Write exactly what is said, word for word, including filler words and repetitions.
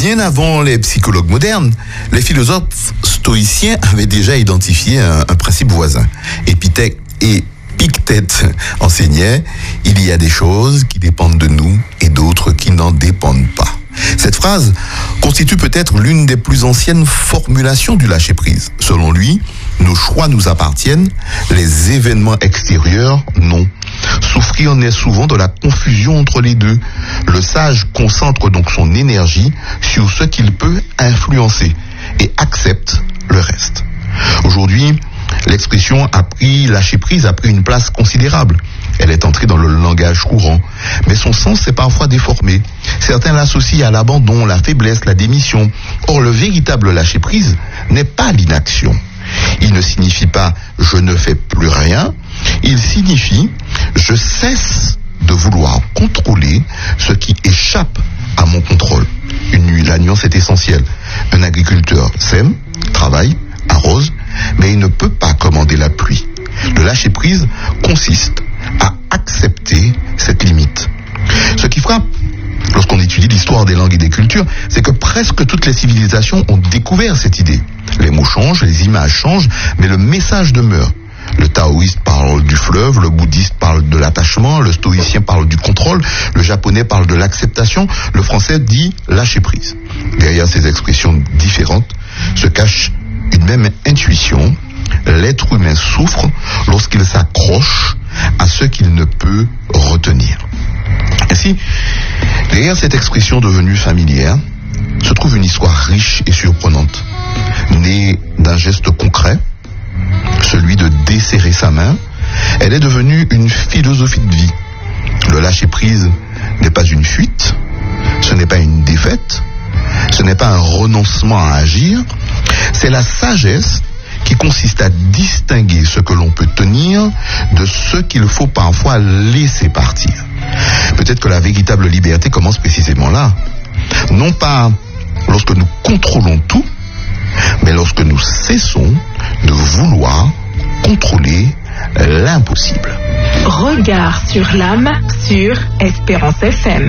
Bien avant les psychologues modernes, les philosophes stoïciens avaient déjà identifié un, un principe voisin. Épithète et Épictète enseignait « Il y a des choses qui dépendent de nous et d'autres qui n'en dépendent pas ». Cette phrase constitue peut-être l'une des plus anciennes formulations du lâcher-prise. Selon lui, nos choix nous appartiennent, les événements extérieurs, non. Souffrir naît souvent de la confusion entre les deux. Le sage concentre donc son énergie sur ce qu'il peut influencer et accepte le reste. Aujourd'hui, l'expression a pris, lâcher prise a pris une place considérable. Elle est entrée dans le langage courant, mais son sens s'est parfois déformé. Certains l'associent à l'abandon, la faiblesse, la démission. Or, le véritable lâcher prise n'est pas l'inaction. Il ne signifie pas « je ne fais plus rien », il signifie « je cesse de vouloir contrôler ce qui échappe à mon contrôle ». Une, la nuance est essentielle. Un agriculteur sème, travaille, arrose, mais il ne peut pas commander la pluie. Le lâcher-prise consiste à accepter cette limite. Ce qui frappe, lorsqu'on étudie l'histoire des langues et des cultures, c'est que presque toutes les civilisations ont découvert cette idée. Les mots changent, les images changent, mais le message demeure. Le taoïste parle du fleuve, le bouddhiste parle de l'attachement, le stoïcien parle du contrôle, le japonais parle de l'acceptation, le français dit lâcher prise. Derrière ces expressions différentes se cache une même intuition. L'être humain souffre lorsqu'il s'accroche à ce qu'il ne peut retenir. Ainsi, derrière cette expression devenue familière, se trouve une histoire riche et surprenante, née d'un geste concret, celui de desserrer sa main. Elle est devenue une philosophie de vie. Le lâcher-prise n'est pas une fuite, ce n'est pas une défaite, ce n'est pas un renoncement à agir, c'est la sagesse qui consiste à distinguer ce que l'on peut tenir de ce qu'il faut parfois laisser partir. Peut-être que la véritable liberté commence précisément là. Non pas lorsque nous contrôlons tout, mais lorsque nous cessons de vouloir contrôler l'impossible. Regard sur l'âme sur Espérance F M.